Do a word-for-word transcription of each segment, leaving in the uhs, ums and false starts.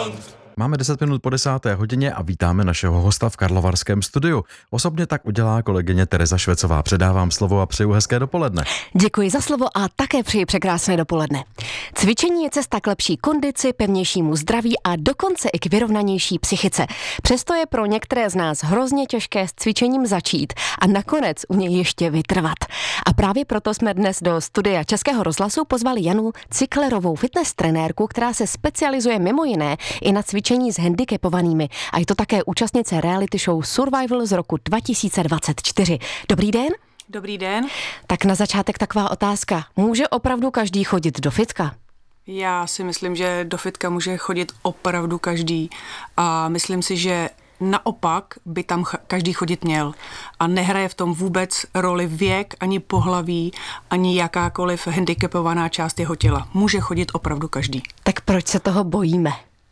Máme deset minut po desáté hodině a vítáme našeho hosta v karlovarském studiu. Osobně tak udělá kolegyně Tereza Švecová. Předávám slovo a přeju hezké dopoledne. Děkuji za slovo a také přeji překrásné dopoledne. Cvičení je cesta k lepší kondici, pevnějšímu zdraví a dokonce i k vyrovnanější psychice. Přesto je pro některé z nás hrozně těžké s cvičením začít a nakonec u něj ještě vytrvat. A právě proto jsme dnes do studia Českého rozhlasu pozvali Janu Ciklerovou, fitness trenérku, která se specializuje mimo jiné i na cvičení s handicapovanými. A je to také účastnice reality show Survival z roku dva tisíce dvacet čtyři. Dobrý den. Dobrý den. Tak na začátek taková otázka. Může opravdu každý chodit do fitka? Já si myslím, že do fitka může chodit opravdu každý a myslím si, že naopak by tam každý chodit měl a nehraje v tom vůbec roli věk, ani pohlaví, ani jakákoliv handicapovaná část jeho těla. Může chodit opravdu každý. Tak proč se toho bojíme?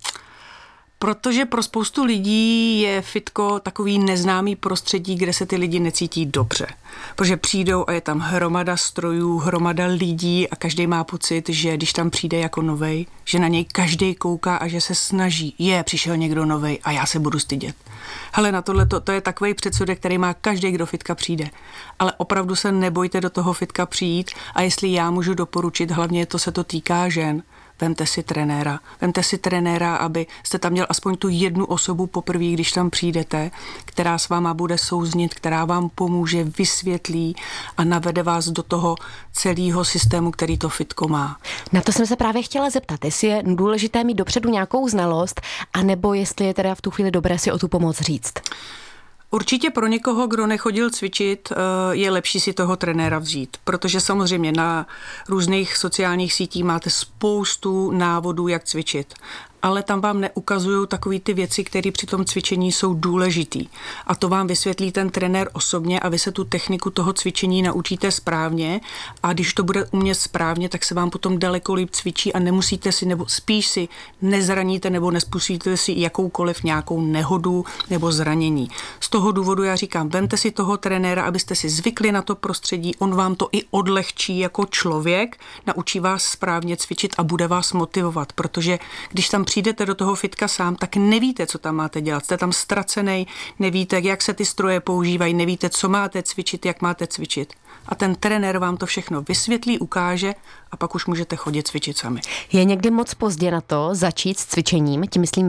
Protože pro spoustu lidí je fitko takový neznámý prostředí, kde se ty lidi necítí dobře. Protože přijdou a je tam hromada strojů, hromada lidí a každý má pocit, že když tam přijde jako novej, že na něj každý kouká a že se snaží. Je, přišel někdo novej a já se budu stydět. Hele, na tohle to, to je takový předsudek, který má každý, kdo fitka přijde. Ale opravdu se nebojte do toho fitka přijít a jestli já můžu doporučit, hlavně to se to týká žen, vemte si trenéra. Vemte si trenéra, aby jste tam měl aspoň tu jednu osobu poprvé, když tam přijdete, která s váma bude souznit, která vám pomůže, vysvětlí a navede vás do toho celého systému, který to fitko má. Na to jsem se právě chtěla zeptat, jestli je důležité mít dopředu nějakou znalost, anebo jestli je teda v tu chvíli dobré si o tu pomoc říct. Určitě pro někoho, kdo nechodil cvičit, je lepší si toho trenéra vzít, protože samozřejmě na různých sociálních sítích máte spoustu návodů, jak cvičit, ale tam vám neukazují takový ty věci, které při tom cvičení jsou důležitý. A to vám vysvětlí ten trenér osobně a vy se tu techniku toho cvičení naučíte správně a když to bude umět správně, tak se vám potom daleko líp cvičí a nemusíte si, nebo spíš si nezraníte nebo nespůsobíte si jakoukoliv nějakou nehodu nebo zranění. Z toho důvodu já říkám, vemte si toho trenéra, abyste si zvykli na to prostředí, on vám to i odlehčí jako člověk, naučí vás správně cvičit a bude vás motivovat, protože když tam přijdete do toho fitka sám, tak nevíte, co tam máte dělat. Jste tam ztracenej, nevíte, jak se ty stroje používají, nevíte, co máte cvičit, jak máte cvičit. A ten trenér vám to všechno vysvětlí, ukáže a pak už můžete chodit cvičit sami. Je někdy moc pozdě na to začít s cvičením, tím myslím